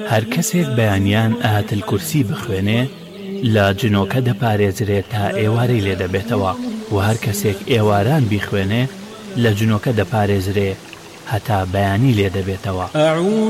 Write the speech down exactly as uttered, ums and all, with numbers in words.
هەر کەسێک بەیانیان ئاەتل کورسی بخوێنێ لە جنۆکە دەپارێزرێت تا ئێوارەی لێ دەبێتەوە و هەر کەسێک ئێواران بیخوێنێ لە جنۆکە دەپارێزرێ هەتا بەیانی لێ دەبێتەوە.